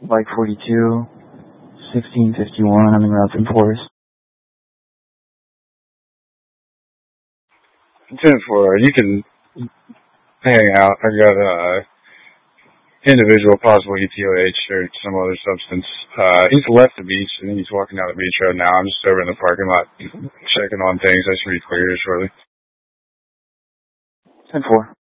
Bike 42, 1651, I'm in Route 10 Forest. 10-4, you can hang out. I got individual possible ETOH or some other substance. He's left the beach and he's walking down the beach road now. I'm just over in the parking lot checking on things. I should be clear shortly. 10-4.